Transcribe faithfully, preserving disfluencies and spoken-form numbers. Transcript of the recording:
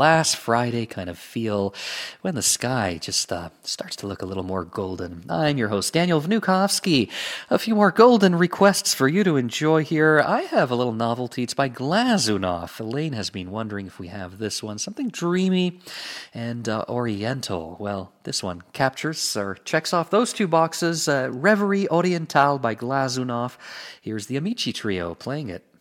last Friday kind of feel when the sky just uh, starts to look a little more golden. I'm your host, Daniel Vnukovsky. A few more golden requests for you to enjoy here. I have a little novelty. It's by Glazunov. Elaine has been wondering if we have this one. Something dreamy and uh, oriental. Well, this one captures or checks off those two boxes. Uh, Reverie Orientale by Glazunov. Here's the Amici Trio playing it.